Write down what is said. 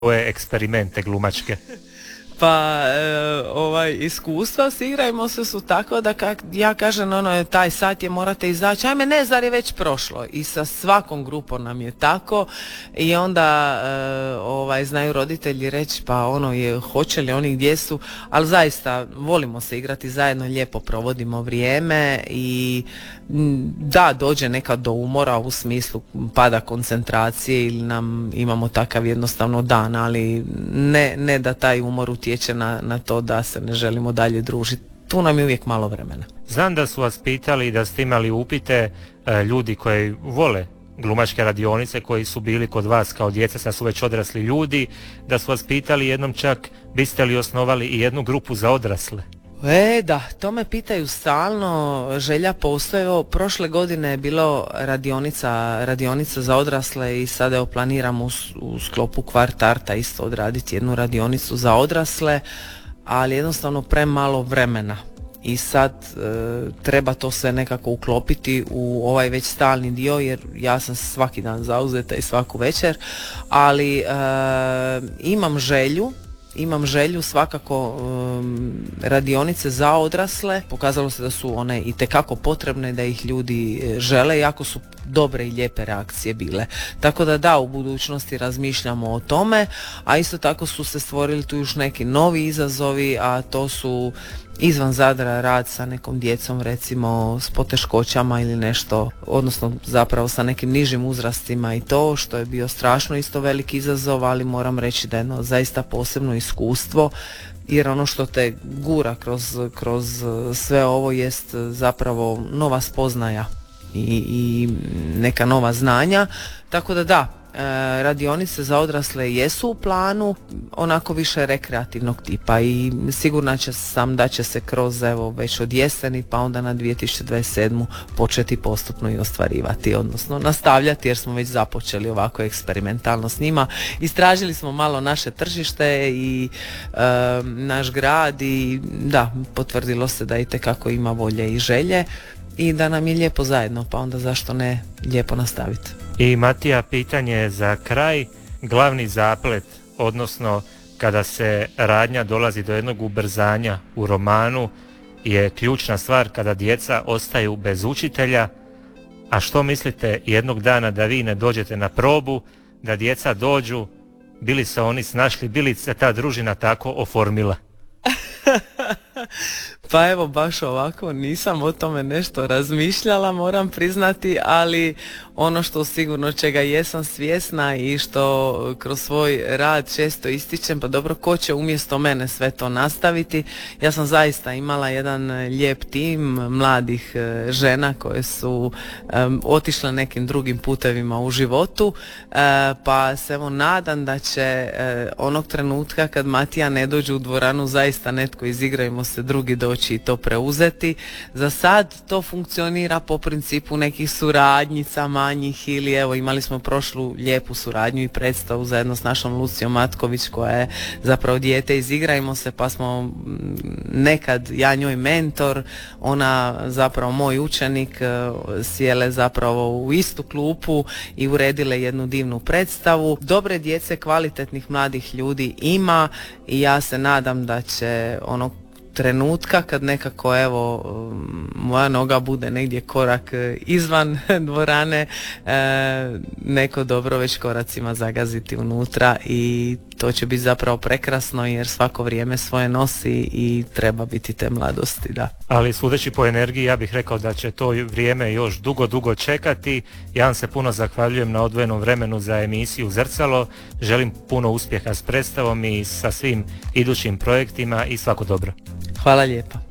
ove eksperimente glumačke? Pa iskustva s Igrajmo se su tako da ja kažem taj sat je morate izaći, ajme ne, zar je već prošlo, i sa svakom grupom nam je tako i onda znaju roditelji reći pa hoće li oni gdje su, ali zaista volimo se igrati zajedno, lijepo provodimo vrijeme i da, dođe nekad do umora u smislu pada koncentracije ili imamo takav jednostavno dan, ali ne da taj umor utječe na to da se ne želimo dalje družiti. Tu nam je uvijek malo vremena. Znam da su vas pitali i da ste imali upite ljudi koji vole glumačke radionice, koji su bili kod vas kao djeca, sad su već odrasli ljudi, da su vas pitali jednom čak biste li osnovali i jednu grupu za odrasle. Da, to me pitaju stalno, želja postoje. Prošle godine je bilo radionica za odrasle i sada evo planiramo u sklopu Kvart Arta isto odraditi jednu radionicu za odrasle, ali jednostavno premalo vremena. I sad treba to sve nekako uklopiti u ovaj već stalni dio, jer ja sam svaki dan zauzeta i svaku večer, ali imam želju svakako radionice za odrasle. Pokazalo se da su one itekako potrebne, da ih ljudi žele, jako su dobre i lijepe reakcije bile. Tako da u budućnosti razmišljamo o tome, a isto tako su se stvorili tu još neki novi izazovi, a to su izvan Zadra rad sa nekom djecom, recimo s poteškoćama ili nešto, odnosno zapravo sa nekim nižim uzrastima, i to što je bio strašno isto veliki izazov, ali moram reći da je jedno zaista posebno iskustvo, jer ono što te gura kroz sve ovo jest zapravo nova spoznaja i neka nova znanja. Tako da radionice za odrasle jesu u planu, onako više rekreativnog tipa, i sigurna sam da će se kroz već od jeseni pa onda na 2027. početi postupno i ostvarivati, odnosno nastavljati, jer smo već započeli ovako eksperimentalno s njima. Istražili smo malo naše tržište i naš grad i da, potvrdilo se da itekako ima volje i želje i da nam je lijepo zajedno, pa onda zašto ne lijepo nastaviti. I Matija, pitanje za kraj, glavni zaplet, odnosno kada se radnja dolazi do jednog ubrzanja u romanu, je ključna stvar kada djeca ostaju bez učitelja, a što mislite jednog dana da vi ne dođete na probu, da djeca dođu, bili se oni snašli, bili se ta družina tako oformila? Pa evo, baš ovako nisam o tome nešto razmišljala, moram priznati, ali ono što sigurno čega jesam svjesna i što kroz svoj rad često ističem, pa dobro, ko će umjesto mene sve to nastaviti? Ja sam zaista imala jedan lijep tim mladih žena koje su otišle nekim drugim putevima u životu, pa se evo nadam da će onog trenutka kad Matija ne dođe u dvoranu zaista netko iz Igrajmo se drugi doći i to preuzeti. Za sad to funkcionira po principu nekih suradnjica manjih, ili evo imali smo prošlu lijepu suradnju i predstavu zajedno s našom Lucijom Matković koja je zapravo dijete iz Igrajmo se, pa smo nekad ja njoj mentor, ona zapravo moj učenik, sjele zapravo u istu klupu i uredile jednu divnu predstavu. Dobre djece, kvalitetnih mladih ljudi ima i ja se nadam da će onog trenutka kad nekako evo moja noga bude negdje korak izvan dvorane, neko dobro već koracima zagaziti unutra, i to će biti zapravo prekrasno jer svako vrijeme svoje nosi i treba biti te mladosti, da. Ali sudeći po energiji ja bih rekao da će to vrijeme još dugo čekati. Ja vam se puno zahvaljujem na odvojenom vremenu za emisiju Zrcalo, želim puno uspjeha s predstavom i sa svim idućim projektima i svako dobro. Hvala lijepa.